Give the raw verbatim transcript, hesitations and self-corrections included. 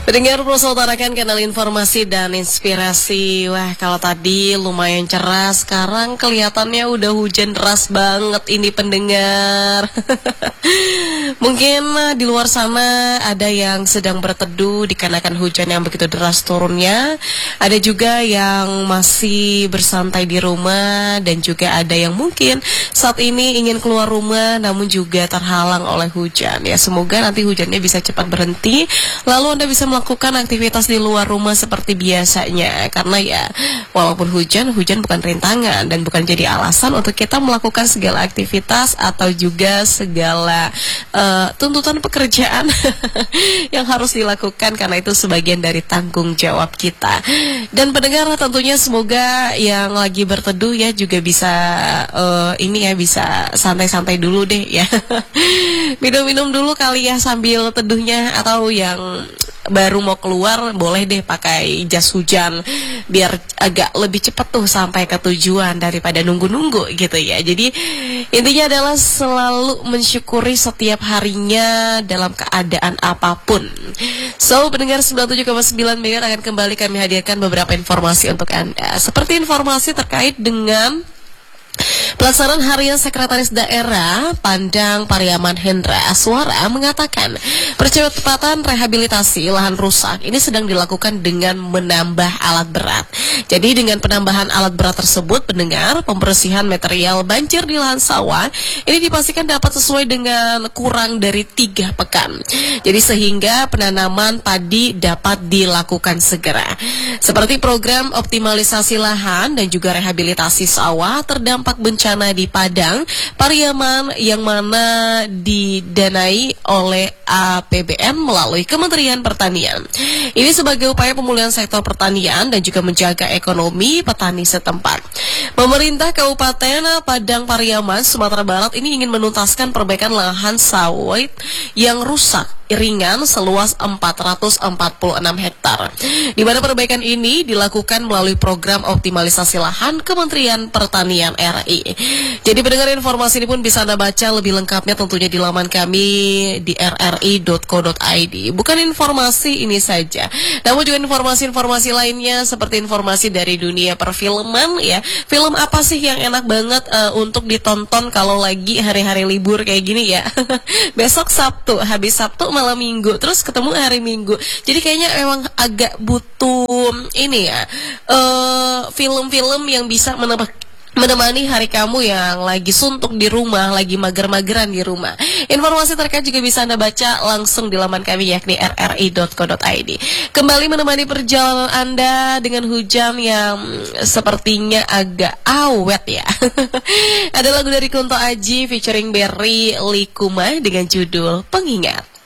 Pendengar Pulsa utarakan kanal informasi dan inspirasi. Wah, kalau tadi lumayan cerah, sekarang kelihatannya udah hujan deras banget ini pendengar. Mungkin di luar sana ada yang sedang berteduh dikarenakan hujan yang begitu deras turunnya. Ada juga yang masih bersantai di rumah, dan juga ada yang mungkin saat ini ingin keluar rumah namun juga terhalang oleh hujan. Ya, semoga nanti hujannya bisa cepat berhenti, lalu Anda bisa melakukan aktivitas di luar rumah seperti biasanya. Karena ya, walaupun hujan, hujan bukan rintangan dan bukan jadi alasan untuk kita melakukan segala aktivitas atau juga segala uh, tuntutan pekerjaan yang harus dilakukan, karena itu sebagian dari tanggung jawab kita. Dan pendengar, tentunya semoga yang lagi berteduh ya juga bisa uh, ini ya bisa santai-santai dulu deh ya. Minum-minum dulu kali ya sambil teduhnya, atau yang baru mau keluar boleh deh pakai jas hujan biar agak lebih cepat tuh sampai ke tujuan daripada nunggu-nunggu gitu ya. Jadi intinya adalah selalu mensyukuri setiap harinya dalam keadaan apapun. So, pendengar sembilan puluh tujuh koma sembilan Mega akan kembali kami hadirkan beberapa informasi untuk Anda. Seperti informasi terkait dengan Pelaksanaan Harian Sekretaris Daerah Padang Pariaman Hendra Aswara mengatakan percepatan rehabilitasi lahan rusak ini sedang dilakukan dengan menambah alat berat. Jadi dengan penambahan alat berat tersebut, pendengar, pembersihan material banjir di lahan sawah ini dipastikan dapat sesuai dengan kurang dari tiga pekan. Jadi sehingga penanaman padi dapat dilakukan segera. Seperti program optimalisasi lahan dan juga rehabilitasi sawah terdampak bencana di Padang Pariaman yang mana didanai oleh A P B N melalui Kementerian Pertanian. Ini sebagai upaya pemulihan sektor pertanian dan juga menjaga ekonomi petani setempat. Pemerintah Kabupaten Padang Pariaman, Sumatera Barat ini ingin menuntaskan perbaikan lahan sawit yang rusak ringan seluas empat ratus empat puluh enam hektar. Di mana perbaikan ini dilakukan melalui program optimalisasi lahan Kementerian Pertanian R I. Jadi pendengar, informasi ini pun bisa Anda baca lebih lengkapnya tentunya di laman kami di r r i dot co dot i d. Bukan informasi ini saja, namun juga informasi-informasi lainnya seperti informasi dari dunia perfilman ya. Film apa sih yang enak banget uh, untuk ditonton kalau lagi hari-hari libur kayak gini ya? Besok Sabtu, habis Sabtu malam Minggu, terus ketemu hari Minggu. Jadi kayaknya memang agak butuh ini ya, uh, film-film yang bisa menebak menemani hari kamu yang lagi suntuk di rumah, lagi mager-mageran di rumah. Informasi terkait juga bisa Anda baca langsung di laman kami yakni r r i dot co dot i d. Kembali menemani perjalanan Anda dengan hujan yang sepertinya agak awet ya. Ada lagu dari Kunto Aji featuring Berry Likumah dengan judul Pengingat.